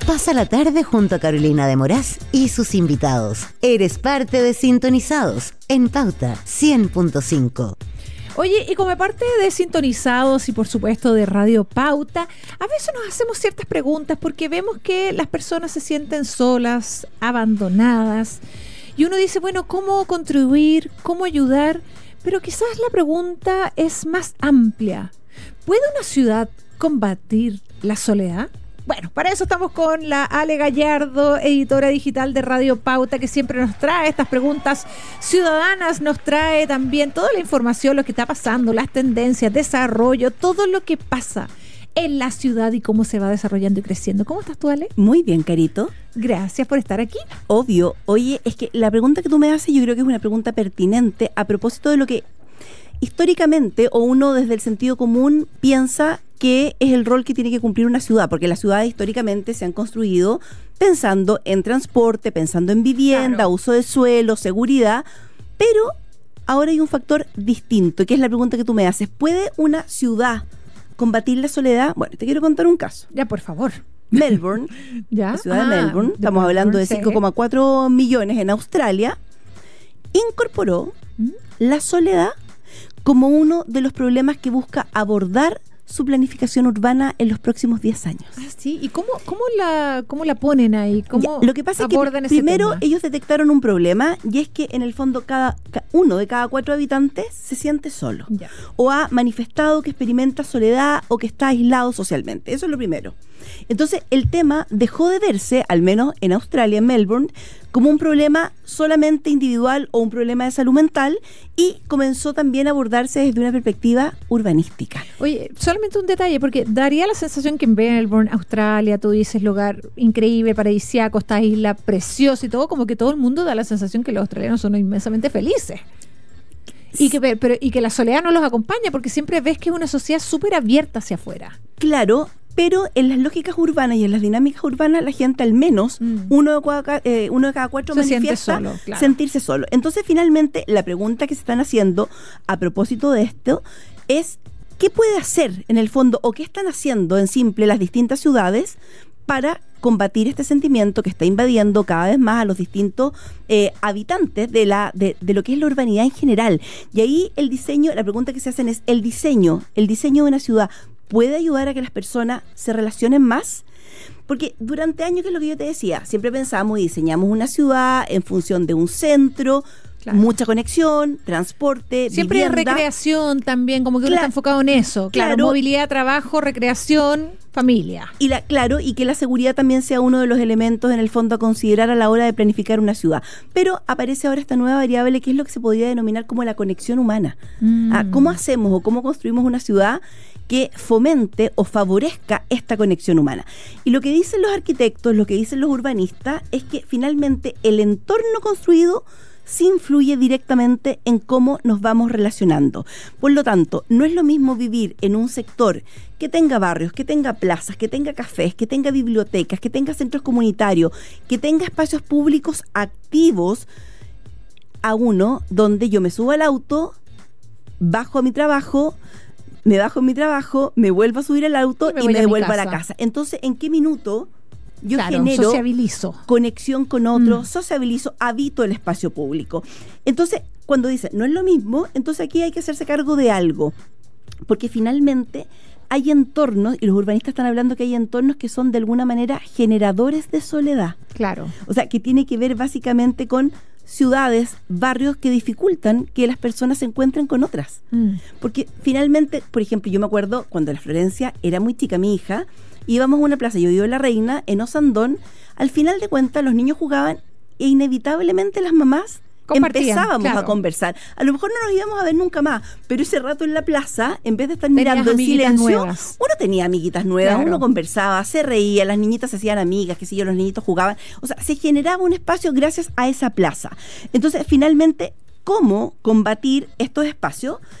Pasa la tarde junto a Carolina de Moraz y sus invitados. Eres parte de Sintonizados en Pauta 100.5. Oye, y como parte de Sintonizados y por supuesto de Radio Pauta, a veces nos hacemos ciertas preguntas porque vemos que las personas se sienten solas, abandonadas, y uno dice, bueno, ¿cómo contribuir? ¿Cómo ayudar? Pero quizás la pregunta es más amplia. ¿Puede una ciudad combatir la soledad? Bueno, para eso estamos con la Ale Gallardo, editora digital de Radio Pauta, que siempre nos trae estas preguntas ciudadanas, nos trae también toda la información, lo que está pasando, las tendencias, desarrollo, todo lo que pasa en la ciudad y cómo se va desarrollando y creciendo. ¿Cómo estás tú, Ale? Muy bien, Carito. Gracias por estar aquí. Obvio. Oye, es que la pregunta que tú me haces yo creo que es una pregunta pertinente a propósito de lo que históricamente o uno desde el sentido común piensa que es el rol que tiene que cumplir una ciudad, porque las ciudades históricamente se han construido pensando en transporte, pensando en vivienda, claro, uso de suelo, seguridad, pero ahora hay un factor distinto, que es la pregunta que tú me haces. ¿Puede una ciudad combatir la soledad? Bueno, te quiero contar un caso. Ya, por favor. Melbourne, ¿ya? La ciudad de Melbourne, estamos hablando de 5,4 millones en Australia, incorporó la soledad como uno de los problemas que busca abordar su planificación urbana en los próximos 10 años. Ah, sí. ¿Y cómo la ponen ahí? ¿Cómo lo que pasa es que primero tema? Ellos detectaron un problema, y es que en el fondo uno de cada 4 habitantes se siente solo. Ya. O ha manifestado que experimenta soledad o que está aislado socialmente. Eso es lo primero. Entonces el tema dejó de verse, al menos en Australia, en Melbourne, como un problema solamente individual o un problema de salud mental, y comenzó también a abordarse desde una perspectiva urbanística. Oye, solamente un detalle, porque daría la sensación que en Melbourne, Australia, tú dices lugar increíble, paradisíaco, esta isla preciosa y todo, como que todo el mundo da la sensación que los australianos son inmensamente felices. Y que la soledad no los acompaña, porque siempre ves que es una sociedad súper abierta hacia afuera. Claro, pero en las lógicas urbanas y en las dinámicas urbanas, la gente al menos, uno de cada 4 manifiesta sentirse solo. Entonces, finalmente, la pregunta que se están haciendo a propósito de esto es, ¿qué puede hacer en el fondo, o qué están haciendo en simple las distintas ciudades para combatir este sentimiento que está invadiendo cada vez más a los distintos habitantes de lo que es la urbanidad en general? Y ahí el diseño, la pregunta que se hacen es, ¿el diseño de una ciudad puede ayudar a que las personas se relacionen más? Porque durante años, que es lo que yo te decía, siempre pensamos y diseñamos una ciudad en función de un centro, claro, mucha conexión, transporte, siempre vivienda. Recreación también, como que uno está enfocado en eso. Claro, movilidad, trabajo, recreación, familia. Y que la seguridad también sea uno de los elementos en el fondo a considerar a la hora de planificar una ciudad. Pero aparece ahora esta nueva variable, que es lo que se podría denominar como la conexión humana. ¿Cómo hacemos o cómo construimos una ciudad que fomente o favorezca esta conexión humana? Y lo que dicen los arquitectos, lo que dicen los urbanistas, es que finalmente el entorno construido sí influye directamente en cómo nos vamos relacionando. Por lo tanto, no es lo mismo vivir en un sector que tenga barrios, que tenga plazas, que tenga cafés, que tenga bibliotecas, que tenga centros comunitarios, que tenga espacios públicos activos, a uno donde yo me subo al auto, bajo a mi trabajo, me bajo en mi trabajo, me vuelvo a subir al auto y me devuelvo a la casa. Entonces, ¿en qué minuto yo genero sociabilizo, conexión con otros, sociabilizo, habito el espacio público? Entonces, cuando dicen no es lo mismo, entonces aquí hay que hacerse cargo de algo, porque finalmente hay entornos, y los urbanistas están hablando que hay entornos que son de alguna manera generadores de soledad. Claro. O sea, que tiene que ver básicamente con ciudades, barrios que dificultan que las personas se encuentren con otras. Porque finalmente, por ejemplo, yo me acuerdo cuando la Florencia era muy chica, mi hija, íbamos a una plaza, yo vivo en La Reina, en Osandón, al final de cuentas los niños jugaban e inevitablemente las mamás empezábamos a conversar. A lo mejor no nos íbamos a ver nunca más, pero ese rato en la plaza, en vez de estar mirando en silencio, uno tenía amiguitas nuevas, uno conversaba, se reía, las niñitas se hacían amigas, qué sé yo, los niñitos jugaban. O sea, se generaba un espacio gracias a esa plaza. Entonces, finalmente, ¿cómo combatir estos espacios?